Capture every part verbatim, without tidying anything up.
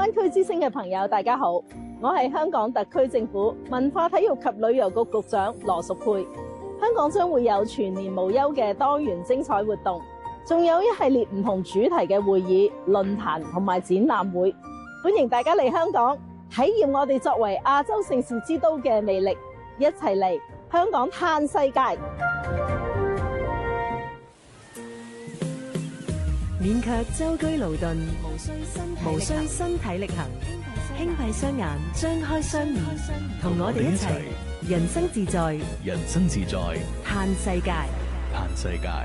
灣區之聲嘅朋友，大家好，我係香港特區政府文化體育及旅遊局局長羅淑佩。香港將會有全年無休嘅多元精彩活動，仲有一系列唔同主題嘅會議、論壇同埋展覽會，歡迎大家嚟香港體驗我哋作為亞洲盛事之都嘅魅力，一齊嚟香港嘆世界。 免卻舟車勞頓，無需身體力行，輕閉雙眼，張開雙耳，同我哋一齊人生自在， 人生自在， 嘆世界， 嘆世界。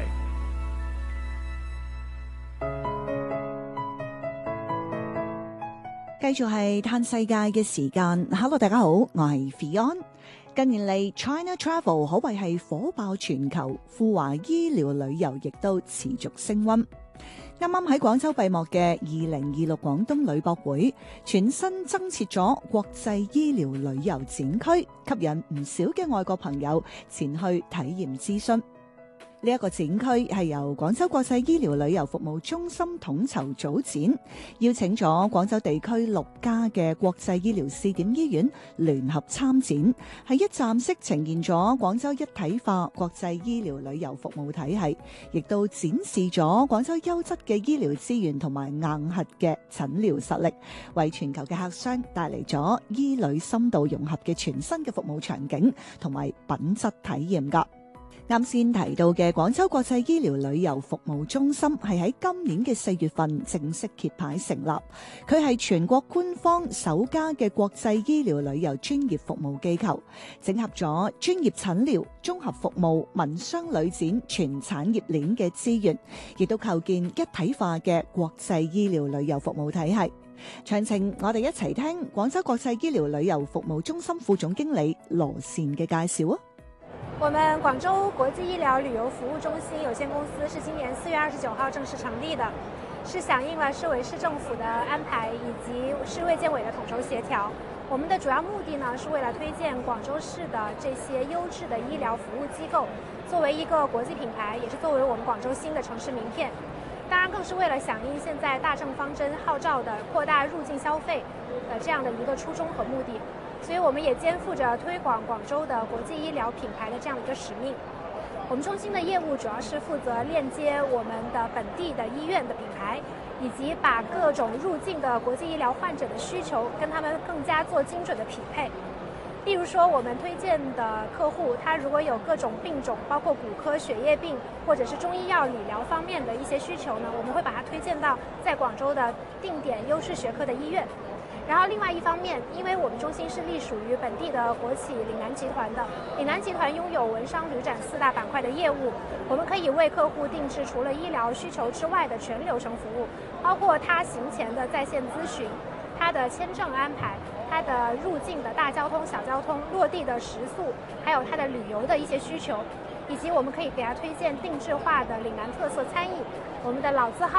繼續係嘆世界嘅時間。Hello， 大家好，我係 Fion。近年嚟 ，China Travel 可謂係火爆全球，富華醫療旅遊亦都持續升溫。啱啱喺廣州閉幕嘅二零二六廣東旅博會，全新增設咗國際醫療旅遊展區，吸引唔少嘅外國朋友前去體驗諮詢。呢一個展區係由廣州國際醫療旅遊服務中心統籌組展，邀請咗廣州地區六家嘅國際醫療試點醫院聯合參展，係一站式呈現咗廣州一體化國際醫療旅遊服務體系，亦都展示咗廣州優質嘅醫療資源同埋硬核嘅診療實力，為全球嘅客商帶嚟咗醫旅深度融合嘅全新嘅服務場景同埋品質體驗㗎。啱先提到嘅廣州國際醫療旅遊服務中心係喺今年嘅四月份正式揭牌成立，佢係全國官方首家嘅國際醫療旅遊專業服務機構，整合咗專業診療、綜合服務、民商旅展全產業鏈嘅資源，亦都構建一體化嘅國際醫療旅遊服務體系。詳情我哋一齊聽廣州國際醫療旅遊服務中心副總經理羅善嘅介紹啊！ 我們廣州國際醫療旅遊服務中心有限公司是今年四月二十九號正式成立的，是響應了市委市政府的安排以及市衛健委的統籌協調。我們的主要目的呢，是為了推薦廣州市的這些優質的醫療服務機構，作為一個國際品牌，也是作為我們廣州新的城市名片。當然，更是為了響應現在大政方針號召的擴大入境消費的這樣的一個初衷和目的。所以我們也肩負着推廣廣州的國際醫療品牌的這樣的一個使命。我們中心的業務主要是負責鏈接我們的本地的醫院的品牌，以及把各種入境的國際醫療患者的需求跟他們更加做精準的匹配。例如說，我們推薦的客戶，他如果有各種病種，包括骨科、血液病或者是中醫藥理療方面的一些需求呢，我們會把它推薦到在廣州的定點優勢學科的醫院。然後另外一方面，因為我們中心是隸屬於本地的國企嶺南集團的，嶺南集團擁有文商旅展四大板塊的業務，我們可以為客戶定制除了醫療需求之外的全流程服務，包括他行前的在線諮詢，他的簽證安排，他的入境的大交通、小交通、落地的食宿，還有他的旅遊的一些需求，以及我們可以給他推薦定制化的嶺南特色餐飲。我們的老字號